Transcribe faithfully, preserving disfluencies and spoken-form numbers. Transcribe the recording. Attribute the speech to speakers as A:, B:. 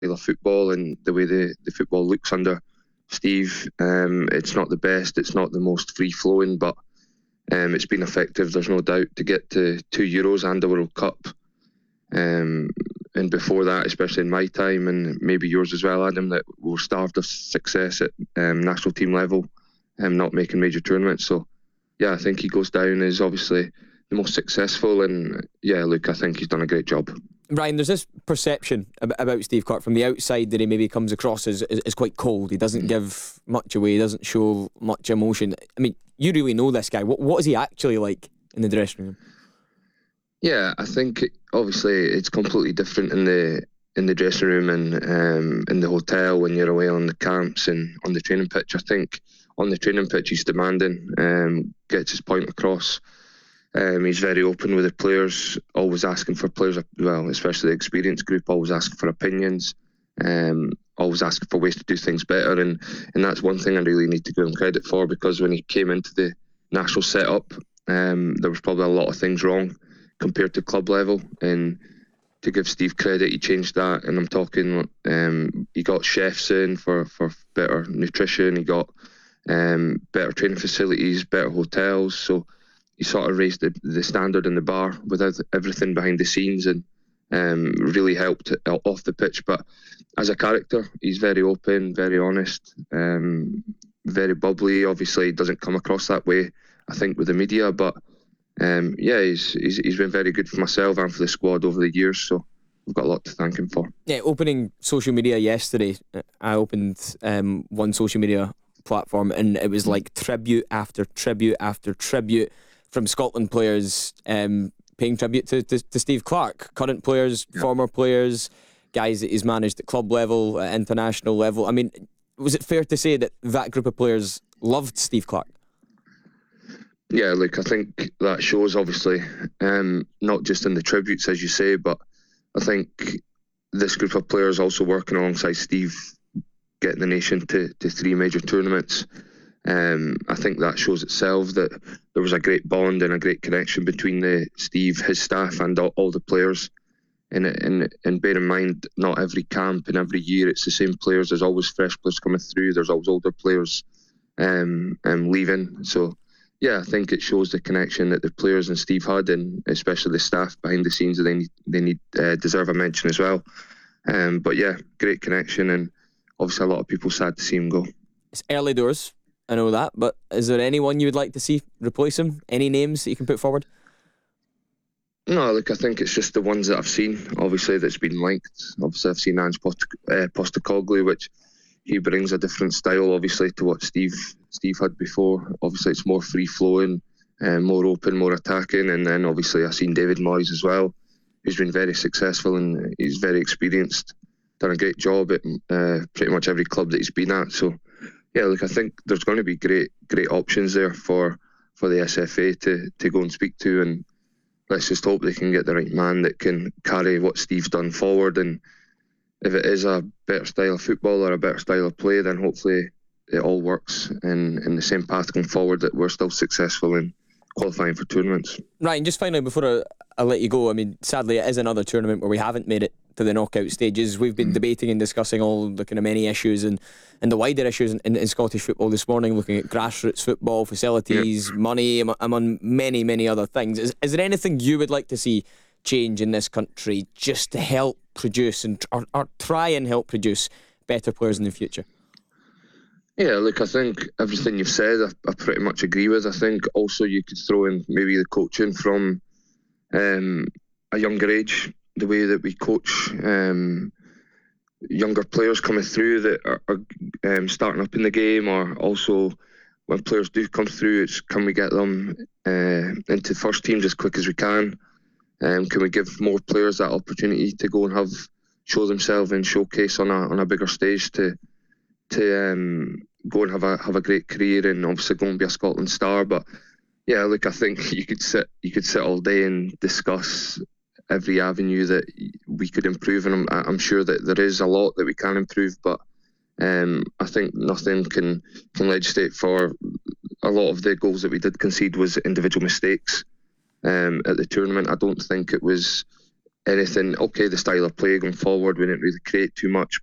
A: of football and the way the, the football looks under Steve. Um, it's not the best, it's not the most free-flowing, but um, it's been effective, there's no doubt, to get to two Euros and a World Cup. Um, and before that, especially in my time, and maybe yours as well, Adam, that we were starved of success at um, national team level, and um, not making major tournaments. So, yeah, I think he goes down as obviously the most successful, and yeah, look, I think he's done a great job.
B: Ryan, there's this perception about Steve Clarke from the outside that he maybe comes across as, as, as quite cold. He doesn't give much away, he doesn't show much emotion. I mean, you really know this guy. What, what is he actually like in the dressing room?
A: Yeah, I think obviously it's completely different in the in the dressing room and um, in the hotel when you're away on the camps and on the training pitch. I think on the training pitch he's demanding, um, gets his point across. Um, he's very open with the players, always asking for players, well, especially the experienced group, always asking for opinions, um, always asking for ways to do things better. And, and that's one thing I really need to give him credit for, because when he came into the national setup, um, there was probably a lot of things wrong compared to club level. And to give Steve credit, he changed that. And I'm talking, um, he got chefs in for, for better nutrition, he got um, better training facilities, better hotels. So he sort of raised the, the standard in the bar without everything behind the scenes, and um, really helped off the pitch. But as a character, he's very open, very honest, um, very bubbly. Obviously, he doesn't come across that way, I think, with the media. But um, yeah, he's, he's he's been very good for myself and for the squad over the years. So we've got a lot to thank him for.
B: Yeah, opening social media yesterday, I opened um, one social media platform, and it was like tribute after tribute after tribute from Scotland players um, paying tribute to, to, to Steve Clarke. Current players, yeah. Former players, guys that he's managed at club level, at international level. I mean, was it fair to say that that group of players loved Steve Clarke?
A: Yeah, look, I think that shows obviously, um, not just in the tributes as you say, but I think this group of players also working alongside Steve, getting the nation to, to three major tournaments. Um, I think that shows itself that there was a great bond and a great connection between the Steve, his staff, and all, all the players. And, and and bear in mind, not every camp and every year it's the same players. There's always fresh players coming through. There's always older players um, um, leaving. So yeah, I think it shows the connection that the players and Steve had, and especially the staff behind the scenes. They need they need uh, deserve a mention as well. Um, but yeah, great connection, and obviously a lot of people sad to see him go.
B: It's early doors, I know that, but is there anyone you would like to see replace him? Any names that you can put forward?
A: No, look, I think it's just the ones that I've seen, obviously, that's been linked. Obviously, I've seen Ange Post- uh, Postecoglou, which he brings a different style, obviously, to what Steve Steve had before. Obviously, it's more free-flowing, uh, more open, more attacking. And then, obviously, I've seen David Moyes as well, who's been very successful and he's very experienced, done a great job at uh, pretty much every club that he's been at. So, yeah, look, I think there's going to be great, great options there for, for the S F A to, to go and speak to, and let's just hope they can get the right man that can carry what Steve's done forward. And if it is a better style of football or a better style of play, then hopefully it all works in, in the same path going forward, that we're still successful in qualifying for tournaments.
B: Ryan, just finally, before I, I let you go, I mean, sadly it is another tournament where we haven't made it to the knockout stages. We've been mm. debating and discussing all the kind of many issues and, and the wider issues in, in, in Scottish football this morning, looking at grassroots football, facilities, yep. money, among many, many other things. Is, is there anything you would like to see change in this country just to help produce and or, or try and help produce better players in the future?
A: Yeah, look, I think everything you've said I, I pretty much agree with. I think also you could throw in maybe the coaching from um, a younger age, the way that we coach um, younger players coming through that are, are um, starting up in the game, or also when players do come through, it's can we get them uh, into first teams as quick as we can? Um, can we give more players that opportunity to go and have show themselves and showcase on a on a bigger stage to to um, go and have a have a great career and obviously go and be a Scotland star? But yeah, look, I think you could sit you could sit all day and discuss every avenue that we could improve, and I'm, I'm sure that there is a lot that we can improve, but um, I think nothing can can legislate for a lot of the goals that we did concede was individual mistakes um, at the tournament. I don't think it was anything. Okay, the style of play going forward, we didn't really create too much,